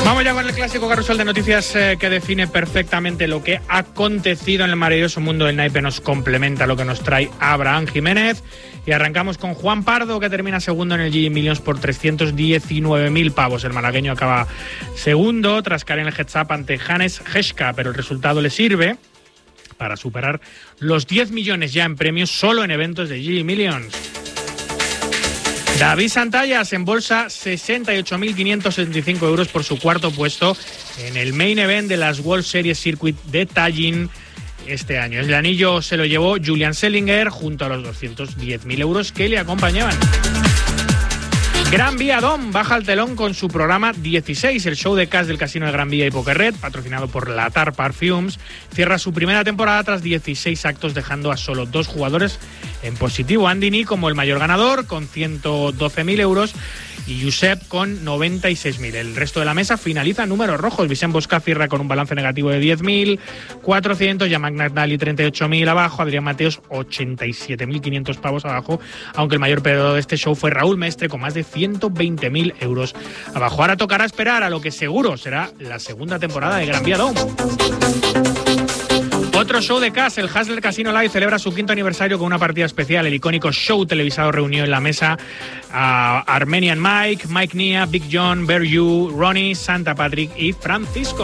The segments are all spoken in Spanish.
Vamos ya con el clásico carrusel de noticias que define perfectamente lo que ha acontecido en el maravilloso mundo del naipe. Nos complementa lo que nos trae Abraham Jiménez. Y arrancamos con Juan Pardo, que termina segundo en el GG Millions por 319.000 pavos. El malagueño acaba segundo tras caer en el heads up ante Hannes Heschka, pero el resultado le sirve para superar los 10 millones ya en premios solo en eventos de GG Millions. David Santalla se embolsa 68.575 euros por su cuarto puesto en el main event de las World Series Circuit de Tallinn este año. El anillo se lo llevó Julian Sellinger junto a los 210.000 euros que le acompañaban. Gran Vía Dom baja al telón con su programa 16, el show de cash del casino de Gran Vía y Poker Red, patrocinado por Latar Parfums, cierra su primera temporada tras 16 actos, dejando a solo 2 jugadores en positivo. Andy como el mayor ganador, con 112.000 euros, y Josep con 96.000. El resto de la mesa finaliza en números rojos. Vicent Bosca cierra con un balance negativo de 10.400, Jean McNally 38.000 abajo, Adrián Mateos 87.500 pavos abajo, aunque el mayor perdedor de este show fue Raúl Mestre con más de 120.000 euros abajo. Ahora tocará esperar a lo que seguro será la segunda temporada de Gran Vía Dom. Otro show de cash, el Hustler Casino Live celebra su 5º aniversario con una partida especial. El icónico show televisado reunió en la mesa a Armenian Mike, Mike Nia, Big John, Bear You, Ronnie, Santa Patrick y Francisco.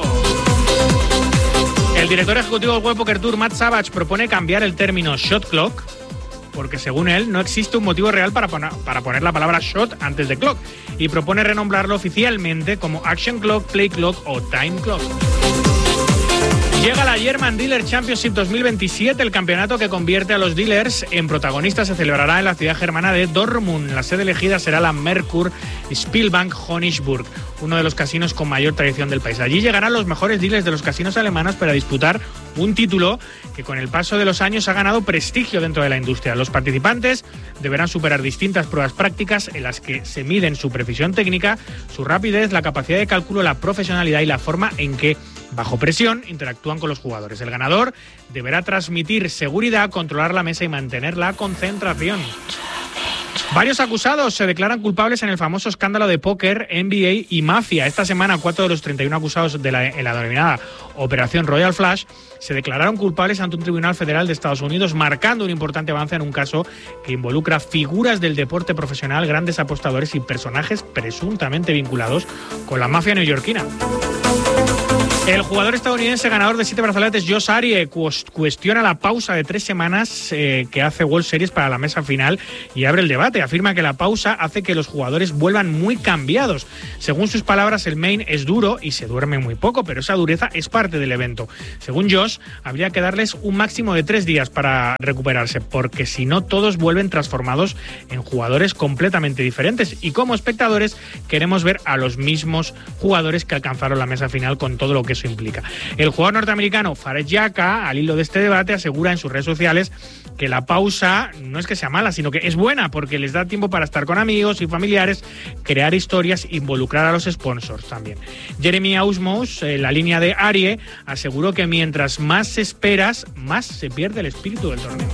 El director ejecutivo del World Poker Tour, Matt Savage, propone cambiar el término shot clock, porque según él no existe un motivo real para poner la palabra shot antes de clock, y propone renombrarlo oficialmente como Action Clock, Play Clock o Time Clock. Llega la German Dealer Championship 2027, el campeonato que convierte a los dealers en protagonistas. Se celebrará en la ciudad germana de Dortmund. La sede elegida será la Merkur Spielbank Honigburg, uno de los casinos con mayor tradición del país. Allí llegarán los mejores dealers de los casinos alemanes para disputar un título que con el paso de los años ha ganado prestigio dentro de la industria. Los participantes deberán superar distintas pruebas prácticas en las que se miden su precisión técnica, su rapidez, la capacidad de cálculo, la profesionalidad y la forma en que, bajo presión, interactúan con los jugadores. El ganador deberá transmitir seguridad, controlar la mesa y mantener la concentración. Varios acusados se declaran culpables en el famoso escándalo de póker, NBA y mafia. Esta semana, 4 de los 31 acusados en la denominada Operación Royal Flush se declararon culpables ante un tribunal federal de Estados Unidos, marcando un importante avance en un caso que involucra figuras del deporte profesional, grandes apostadores y personajes presuntamente vinculados con la mafia neoyorquina. El jugador estadounidense ganador de 7 brazaletes, Josh Arie, cuestiona la pausa de 3 semanas que hace World Series para la mesa final y abre el debate. Afirma que la pausa hace que los jugadores vuelvan muy cambiados. Según sus palabras, el main es duro y se duerme muy poco, pero esa dureza es parte del evento. Según Josh, habría que darles un máximo de 3 días para recuperarse, porque si no, todos vuelven transformados en jugadores completamente diferentes. Y como espectadores, queremos ver a los mismos jugadores que alcanzaron la mesa final con todo lo que eso implica. El jugador norteamericano Farid Yaka, al hilo de este debate, asegura en sus redes sociales que la pausa no es que sea mala, sino que es buena porque les da tiempo para estar con amigos y familiares, crear historias, involucrar a los sponsors también. Jeremy Ausmus, la línea de Arie, aseguró que mientras más esperas, más se pierde el espíritu del torneo.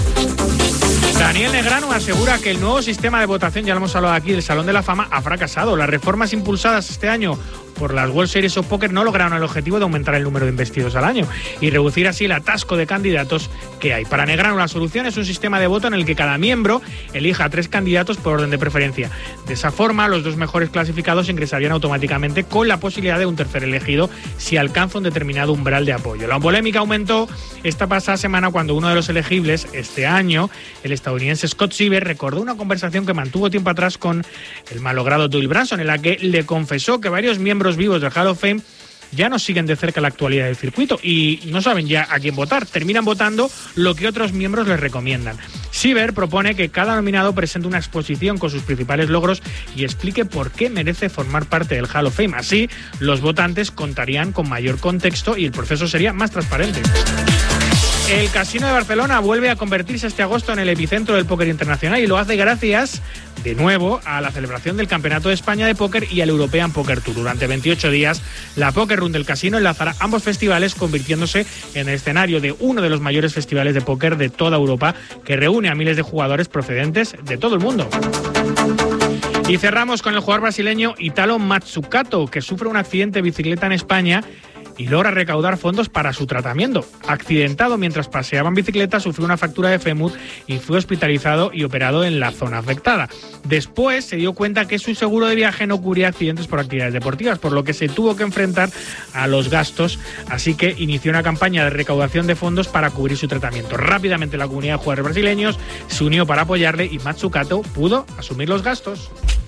Daniel Negreanu asegura que el nuevo sistema de votación, ya lo hemos hablado aquí, del Salón de la Fama, ha fracasado. Las reformas impulsadas este año por las World Series of Poker no lograron el objetivo de aumentar el número de investidos al año y reducir así el atasco de candidatos que hay. Para Negreanu, la solución es un sistema de voto en el que cada miembro elija a 3 candidatos por orden de preferencia. De esa forma, los 2 mejores clasificados ingresarían automáticamente, con la posibilidad de un tercer elegido si alcanza un determinado umbral de apoyo. La polémica aumentó esta pasada semana cuando uno de los elegibles este año, el estadounidense Scott Sieber, recordó una conversación que mantuvo tiempo atrás con el malogrado Doyle Branson, en la que le confesó que varios miembros vivos del Hall of Fame ya no siguen de cerca la actualidad del circuito y no saben ya a quién votar. Terminan votando lo que otros miembros les recomiendan. Sieber propone que cada nominado presente una exposición con sus principales logros y explique por qué merece formar parte del Hall of Fame. Así, los votantes contarían con mayor contexto y el proceso sería más transparente. El Casino de Barcelona vuelve a convertirse este agosto en el epicentro del póker internacional y lo hace gracias, de nuevo, a la celebración del Campeonato de España de Póker y al European Poker Tour. Durante 28 días, la Poker Room del casino enlazará ambos festivales, convirtiéndose en el escenario de uno de los mayores festivales de póker de toda Europa, que reúne a miles de jugadores procedentes de todo el mundo. Y cerramos con el jugador brasileño Italo Matsukato, que sufre un accidente de bicicleta en España y logra recaudar fondos para su tratamiento. Accidentado mientras paseaba en bicicleta, sufrió una fractura de fémur y fue hospitalizado y operado en la zona afectada. Después se dio cuenta que su seguro de viaje no cubría accidentes por actividades deportivas, por lo que se tuvo que enfrentar a los gastos, así que inició una campaña de recaudación de fondos para cubrir su tratamiento. Rápidamente la comunidad de jugadores brasileños se unió para apoyarle y Matsukato pudo asumir los gastos.